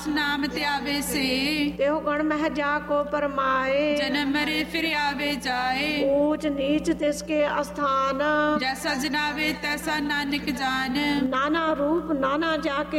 ਨਾਮ ਤੇ ਆਵੇ ਸੇ तेहो गण मह जाको परमाए ਜਨਮ ਮਰੇ ਫਿਰ ਆਵੇ ਜਾਏ ऊंच नीच तिसके स्थान ਜੈਸਾ ਜਨਾਵੇ ਤੈਸਾ ਨਾਨਕ ਜਾਨ नाना रूप नाना जाके